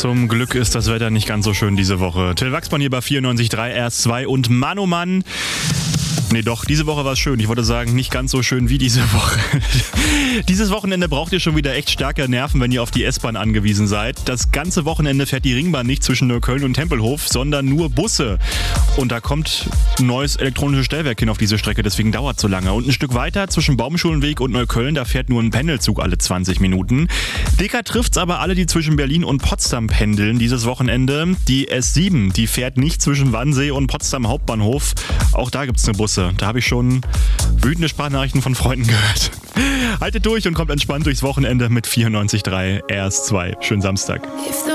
Zum Glück ist das Wetter nicht ganz so schön diese Woche. Till Wachsmann hier bei 94.3 RS2 und Mann, oh Mann. Nee, doch, diese Woche war es schön. Ich wollte sagen, nicht ganz so schön wie diese Woche. Dieses Wochenende braucht ihr schon wieder echt starke Nerven, wenn ihr auf die S-Bahn angewiesen seid. Das ganze Wochenende fährt die Ringbahn nicht zwischen Neukölln und Tempelhof, sondern nur Busse. Und da kommt ein neues elektronisches Stellwerk hin auf diese Strecke, deswegen dauert es so lange. Und ein Stück weiter zwischen Baumschulenweg und Neukölln, da fährt nur ein Pendelzug alle 20 Minuten. Dicker trifft's aber alle, die zwischen Berlin und Potsdam pendeln dieses Wochenende. Die S7, die fährt nicht zwischen Wannsee und Potsdam Hauptbahnhof. Auch da gibt's eine Busse. Da habe ich schon wütende Sprachnachrichten von Freunden gehört. Haltet durch und kommt entspannt durchs Wochenende mit 94.3 RS2. Schönen Samstag.